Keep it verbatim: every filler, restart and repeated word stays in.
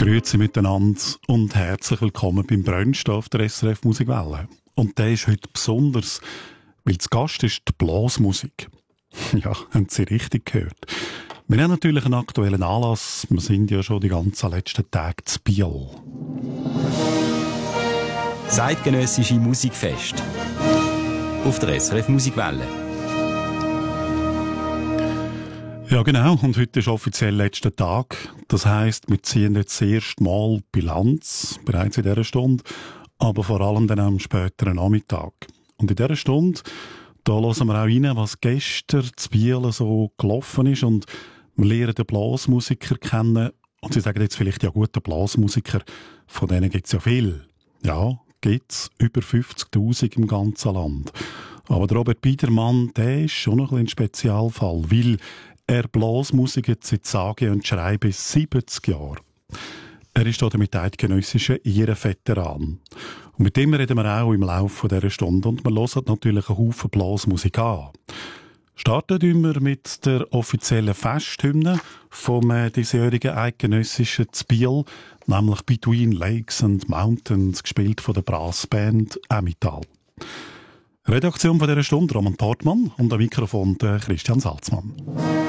Grüezi miteinander und herzlich willkommen beim Brunch auf der S R F Musikwelle. Und der ist heute besonders, weil zu Gast ist die Blasmusik. Ja, haben Sie richtig gehört. Wir haben natürlich einen aktuellen Anlass. Wir sind ja schon die ganzen letzten Tage zu Biel. Zeitgenössische Musikfest auf der S R F Musikwelle. Ja genau, und heute ist offiziell letzter Tag. Das heisst, wir ziehen jetzt das erste Mal Bilanz, bereits in dieser Stunde, aber vor allem dann am späteren Nachmittag. Und in dieser Stunde, da hören wir auch rein, was gestern zu Biel so gelaufen ist, und wir lernen den Blasmusiker kennen. Und Sie sagen jetzt vielleicht, ja gut, der Blasmusiker, von denen gibt es ja viel. Ja, gibt es über fünfzigtausend im ganzen Land. Aber der Robert Biedermann, der ist schon noch ein, ein Spezialfall, weil er Blasmusiker seit sage und schreibe siebzig Jahren. Er ist hier mit eidgenössischen Ehrenveteran. Und mit dem reden wir auch im Laufe dieser Stunde. Und wir hören natürlich einen Haufen Blasmusik an. Starten wir mit der offiziellen Festhymne vom äh, diesjährigen eidgenössischen Zbiel, nämlich Between Lakes and Mountains, gespielt von der Brassband Emmental. Redaktion von dieser Stunde Roman Portmann und am Mikrofon der Christian Salzmann.